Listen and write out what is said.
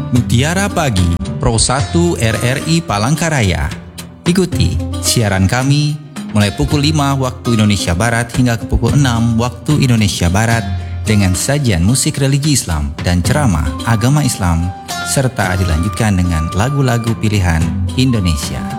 Mutiara Pagi Pro 1 RRI Palangkaraya. Ikuti siaran kami mulai pukul 5 waktu Indonesia Barat hingga ke pukul 6 waktu Indonesia Barat dengan sajian musik religi Islam dan ceramah agama Islam serta dilanjutkan dengan lagu-lagu pilihan Indonesia.